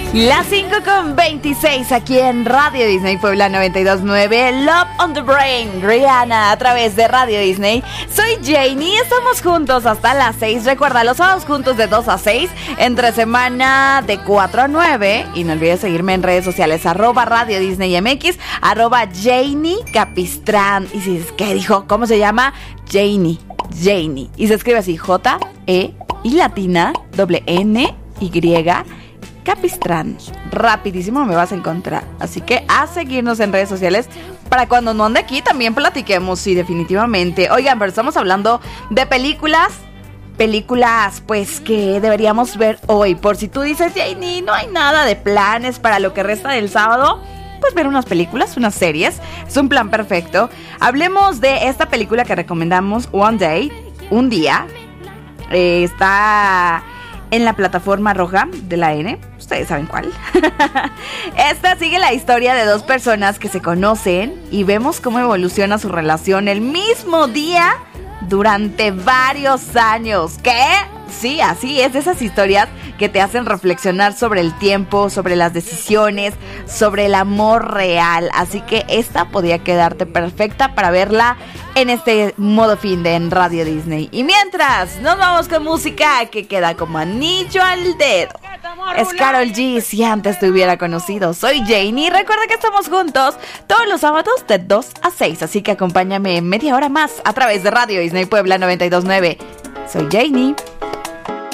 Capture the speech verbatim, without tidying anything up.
Las cinco con veintiséis aquí en Radio Disney Puebla noventa y dos punto nueve. Love on the Brain, Rihanna, a través de Radio Disney. Soy Janie, estamos juntos hasta las seis. Recuerda, los sábados juntos de dos a seis, entre semana de cuatro a nueve. Y no olvides seguirme en redes sociales, arroba Radio Disney M X, arroba Janie Capistrán. Y si es que dijo, ¿cómo se llama? Janie, Janie. Y se escribe así, J E y latina, doble N, Y, Capistrán. Rapidísimo me vas a encontrar. Así que a seguirnos en redes sociales para cuando no ande aquí también platiquemos. Sí, definitivamente. Oigan, pero estamos hablando de películas. Películas, pues, que deberíamos ver hoy. Por si tú dices, Janie, no hay nada de planes para lo que resta del sábado, pues ver unas películas, unas series. Es un plan perfecto. Hablemos de esta película que recomendamos, One Day, un día. Eh, está en la plataforma roja de la N. Ustedes saben cuál. Esta sigue la historia de dos personas que se conocen y vemos cómo evoluciona su relación el mismo día durante varios años. ¿Qué? Sí, así es, de esas historias que te hacen reflexionar sobre el tiempo, sobre las decisiones, sobre el amor real. Así que esta podría quedarte perfecta para verla en este modo fin de en Radio Disney. Y mientras, nos vamos con música que queda como anillo al dedo. Es Karol G, si antes te hubiera conocido. Soy Janie, recuerda que estamos juntos todos los sábados de dos a seis. Así que acompáñame media hora más a través de Radio Disney Puebla noventa y dos punto nueve. Soy Janie.